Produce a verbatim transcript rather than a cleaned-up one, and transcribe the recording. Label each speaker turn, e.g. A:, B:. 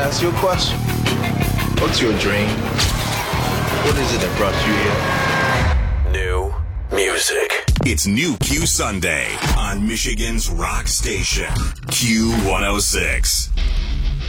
A: ask you a question? What's your dream? What is it that brought you here?
B: New music.
C: It's New Q Sunday on Michigan's rock station, Q one oh six.